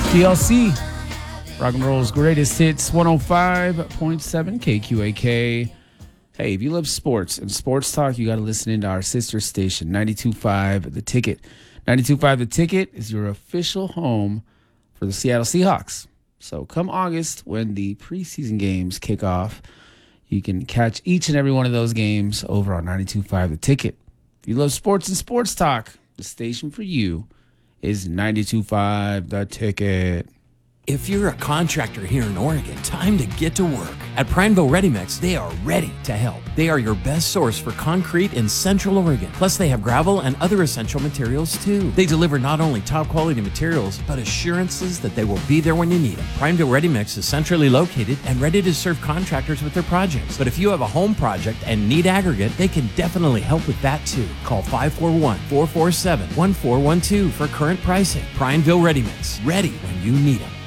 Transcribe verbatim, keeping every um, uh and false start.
D L C, rock and roll's greatest hits, one oh five point seven K Q A K. Hey, if you love sports and sports talk, you got to listen into our sister station, ninety-two point five The Ticket. ninety-two point five The Ticket is your official home for the Seattle Seahawks. So come August, when the preseason games kick off, you can catch each and every one of those games over on ninety-two point five The Ticket. If you love sports and sports talk, the station for you is ninety-two point five The Ticket. If you're a contractor here in Oregon, time to get to work. At Prineville Ready Mix, they are ready to help. They are your best source for concrete in Central Oregon. Plus, they have gravel and other essential materials, too. They deliver not only top-quality materials, but assurances that they will be there when you need them. Prineville Ready Mix is centrally located and ready to serve contractors with their projects. But if you have a home project and need aggregate, they can definitely help with that, too. Call five four one, four four seven, one four one two for current pricing. Prineville Ready Mix, ready when you need them.